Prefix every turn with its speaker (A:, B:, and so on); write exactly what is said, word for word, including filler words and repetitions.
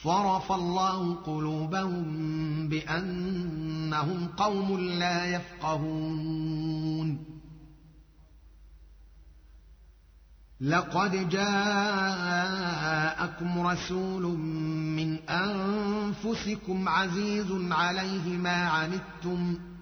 A: صرف الله قلوبهم بأنهم قوم لا يفقهون لقد جاءكم رسول من أنفسكم عزيز عليه ما عنتم